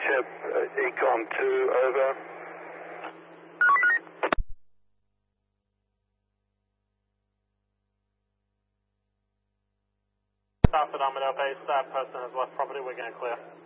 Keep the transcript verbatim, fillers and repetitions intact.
chip, uh, Econ two, over. South of Armadale Base, that person has left property, we're going to clear.